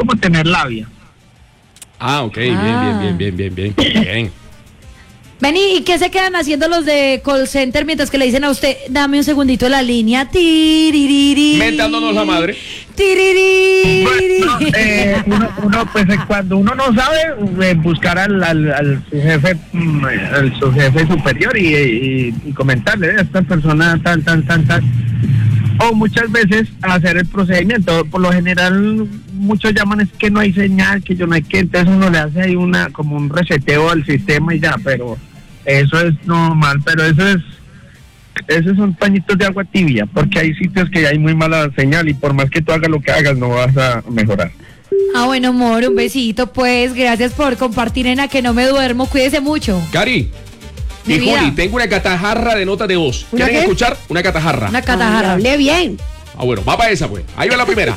como tener labia. Ah, ok, bien. Vení, ¿y qué se quedan haciendo los de call center mientras que le dicen a usted, dame un segundito de la línea? Tiririri. Mentándonos la madre. Tiririri. Bueno, uno pues cuando uno no sabe, buscar al su jefe superior y comentarle a esta persona tal. O muchas veces hacer el procedimiento. Por lo general, muchos llaman es que no hay señal, que yo no hay que, entonces uno le hace ahí como un reseteo al sistema y ya, pero eso es normal, pero esos son pañitos de agua tibia, porque hay sitios que hay muy mala señal y por más que tú hagas lo que hagas, no vas a mejorar. Ah, bueno, amor, un besito, pues, gracias por compartir, nena, que no me duermo, cuídese mucho. Cari y Juli, tengo una catajarra de notas de voz. ¿Quieren escuchar? Una catajarra. Una catajarra. Hable bien. Ah, bueno, va para esa, pues. Ahí va la primera.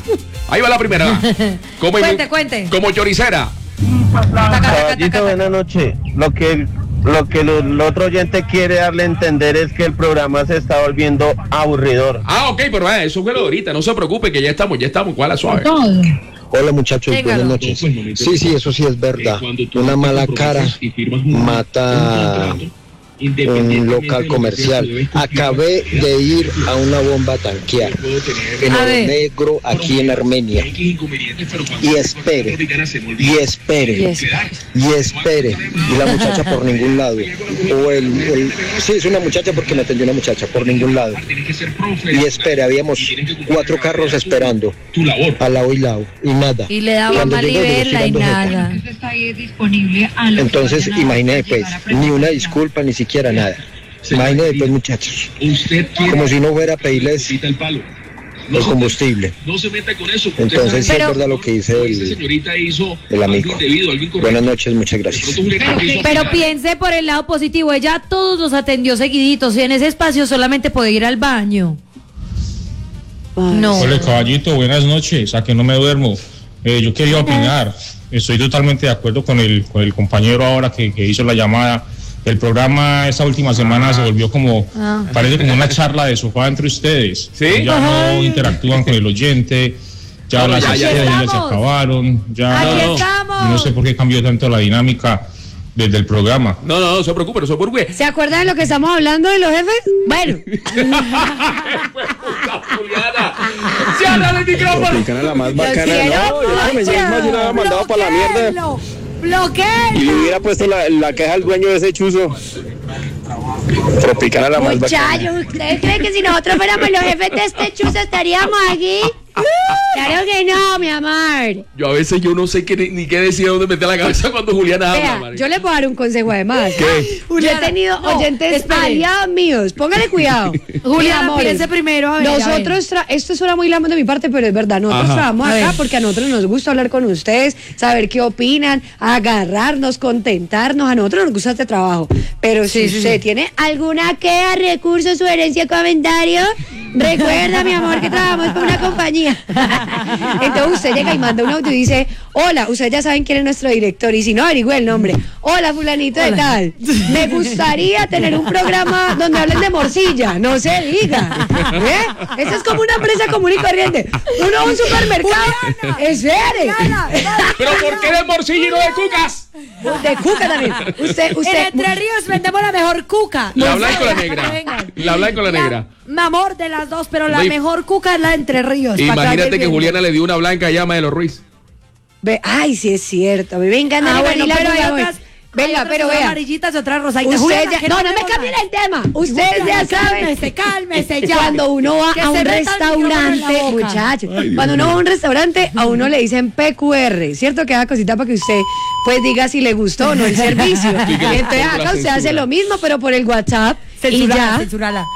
Cuente. Como choricera. Caballito, buenas noches. Lo que el otro oyente quiere darle a entender es que el programa se está volviendo aburridor. Ah, ok, pero eso fue lo de ahorita. No se preocupe que ya estamos. ¿Cuál es suave? Hola muchachos, buenas noches. Sí, eso sí es verdad. Una mala cara mata un local comercial. Acabé de ir a una bomba a tanquear en Oro Negro, aquí en Armenia, y espere y la muchacha por ningún lado, sí, es una muchacha porque me atendió una muchacha por ningún lado, y espere, habíamos 4 carros esperando al lado y nada, y le daba malibela y nada. Entonces imagínate, pues, ni una disculpa, ni siquiera nada. Imagínate, pues, muchachos, como si no fuera a pedirles el combustible. Entonces sí es verdad lo que dice el amigo. Buenas noches, muchas gracias. Pero piense por el lado positivo, ella a todos los atendió seguiditos y en ese espacio solamente puede ir al baño. No. Hola, caballito, buenas noches, a que no me duermo. Yo quería opinar, estoy totalmente de acuerdo con el compañero ahora que hizo la llamada. El programa esta última semana se volvió parece como una charla de sofá entre ustedes. ¿Sí? Ya no interactúan con el oyente, ya las estrellas se acabaron, no sé por qué cambió tanto la dinámica desde el programa. No se preocupe. ¿Se acuerdan de lo que estamos hablando de los jefes? Bueno. ¡Cierra el micrófono! Tropicana la más bacana. No, me hubiera mandado para la mierda. ¡Bloqueo! Y le hubiera puesto la queja al dueño de ese chuzo. Tropicana la más bacana. Muchachos, ¿ustedes creen que si nosotros fuéramos los jefes de este chuzo estaríamos aquí? Claro que no, mi amor. Yo a veces no sé ni qué decir, dónde meter la cabeza cuando Juliana habla, María. Yo le puedo dar un consejo además. ¿Qué? Yo he tenido oyentes aliados míos. Póngale cuidado. Juliana, piense primero. A ver, nosotros, esto suena muy lambón de mi parte, pero es verdad. Nosotros trabajamos acá porque a nosotros nos gusta hablar con ustedes, saber qué opinan, agarrarnos, contentarnos. A nosotros nos gusta este trabajo. Pero si usted tiene alguna queja, recurso, sugerencia, comentario, recuerda, mi amor, que trabajamos con una compañía. Entonces usted llega y manda un audio y dice: hola, ustedes ya saben quién es nuestro director, y si no, averigüe el nombre. Hola, fulanito de tal, me gustaría tener un programa donde hablen de morcilla. No se diga, eso es como una empresa común y corriente. Uno va a un supermercado. Espere. ¿Pero por qué de morcilla y no de cucas? De cuca también. Usted en Entre Ríos vendemos la mejor cuca. La blanca o la negra. Mi amor, de las dos, pero la mejor cuca es la de Entre Ríos. Imagínate que Juliana le dio una blanca llama de los Ruiz. Ay, sí es cierto. Me vengan bueno, pero hay otras. Venga, pero vea. Amarillitas, otras rosaditas. No me cambien el tema. Ustedes ya saben. Cálmese ya. Cuando uno va a un restaurante, muchachos, cuando uno va a un restaurante, a uno le dicen PQR, ¿cierto? Que es cosita para que usted pues diga si le gustó o no el servicio. Entonces acá usted hace lo mismo, pero por el WhatsApp. Censurala.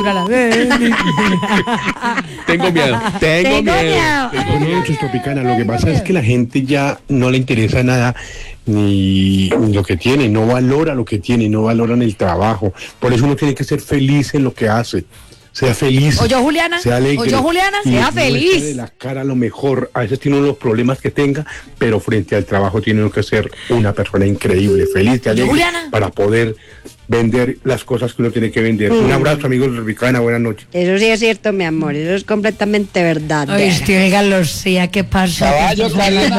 Tengo miedo. No, Tropicana, lo que pasa es que la gente ya no le interesa nada ni lo que tiene, no valora lo que tiene, no valoran el trabajo. Por eso uno tiene que ser feliz en lo que hace. Sea feliz. Oye, Juliana. Sea alegre. Sea feliz. De la cara a lo mejor. A veces tiene uno los problemas que tenga, pero frente al trabajo tiene uno que ser una persona increíble, feliz, alegre, para poder vender las cosas que uno tiene que vender. Un abrazo, amigos de Tropicana, buenas noches. Eso sí es cierto, mi amor, eso es completamente verdad. Oye, oiga, Lucía, ¿qué pasa? Caballo,